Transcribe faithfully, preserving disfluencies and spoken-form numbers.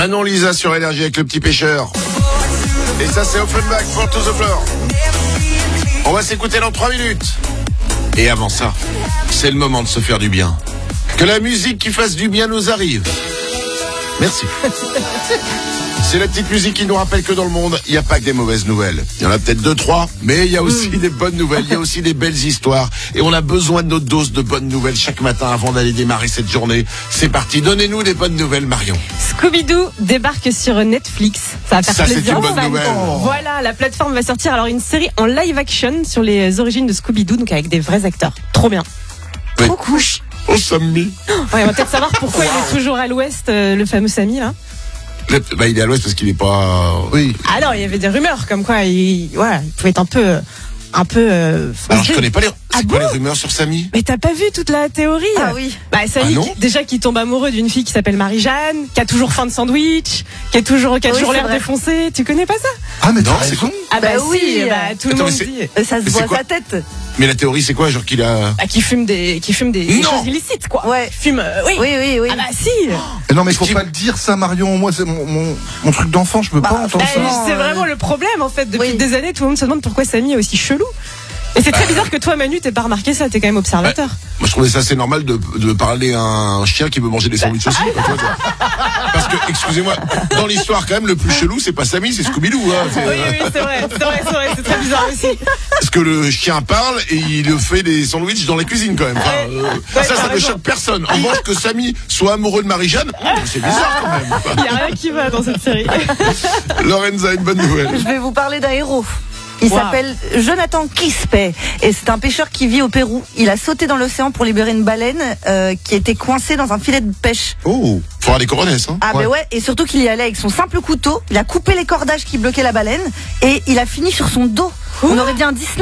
Manon Lisa sur Énergie avec le petit pêcheur. Et ça, c'est Offenbach, Fall to the Floor. On va s'écouter dans trois minutes. Et avant ça, c'est le moment de se faire du bien. Que la musique qui fasse du bien nous arrive. Merci. C'est la petite musique qui nous rappelle que dans le monde, il n'y a pas que des mauvaises nouvelles. Il y en a peut-être deux, trois, mais il y a aussi mmh. des bonnes nouvelles, il y a aussi des belles histoires. Et on a besoin de notre dose de bonnes nouvelles chaque matin avant d'aller démarrer cette journée. C'est parti, donnez-nous des bonnes nouvelles, Marion. Scooby-Doo débarque sur Netflix. Ça va faire Ça, plaisir. c'est une bonne Enfin, nouvelle. Voilà, la plateforme va sortir alors une série en live action sur les origines de Scooby-Doo, donc avec des vrais acteurs. Trop bien. Oui. Trop cool. Oh, Sammy. Ouais, on va peut-être savoir pourquoi wow. il est toujours à l'ouest, euh, le fameux Sammy, là. Bah, il est à l'ouest parce qu'il est pas... Oui. Ah non, il y avait des rumeurs comme quoi il, voilà, il pouvait être un peu... Un peu euh, Alors, je connais pas les, ah c'est bon quoi les rumeurs sur Sammy? Mais t'as pas vu toute la théorie? Ah oui. Bah, Sammy, ah qui, déjà, qui tombe amoureux d'une fille qui s'appelle Marie-Jeanne, qui a toujours faim de sandwich, qui est toujours, qui a oui, toujours l'air vrai. défoncé. Tu connais pas ça? Ah, mais Non, t'as c'est raison. Ah bah, Bah oui, oui. bah, tout Attends, le monde mais dit. Ça se Mais voit c'est quoi sa tête. Mais la théorie, c'est quoi? Genre qu'il a... Bah, qui fume des, qui fume des, des Non. choses illicites, quoi. Ouais. Fume, euh, oui. Oui, oui, oui. Ah bah, si. Eh non, mais faut Qui- pas le dire, ça, Marion. Moi, c'est mon, mon, mon truc d'enfant, je peux Bah, pas entendre Bah, ça. c'est vraiment le problème, en fait. Depuis Oui. des années, tout le monde se demande pourquoi Sammy est aussi chelou. Et c'est très bizarre que toi, Manu, t'aies pas remarqué ça. T'es quand même observateur. Moi, je trouvais ça assez normal de, de parler à un chien qui veut manger des sandwichs aussi. quoi, tu vois, genre. Parce que, excusez-moi, dans l'histoire, quand même, le plus chelou, c'est pas Sammy, c'est Scooby-Doo. Hein, c'est- Oui, oui, c'est vrai, c'est vrai, c'est vrai, c'est très bizarre aussi. Parce que le chien parle et il fait des sandwichs dans la cuisine, quand même. Enfin, euh, Ouais, ça, t'as ça ne raison. choque personne. En revanche, que Sammy soit amoureux de Marie-Jeanne, c'est bizarre, quand même. Il y a rien qui va dans cette série. Lorenza, une bonne nouvelle. Je vais vous parler d'un héros. Il Wow. s'appelle Jonathan Quispe et c'est un pêcheur qui vit au Pérou. Il a sauté dans l'océan pour libérer une baleine euh, qui était coincée dans un filet de pêche. Oh, faudra des coronesses, hein. Ah Ouais. ben ouais, et surtout qu'il y allait avec son simple couteau. Il a coupé les cordages qui bloquaient la baleine et il a fini sur son dos. On aurait dit un Disney.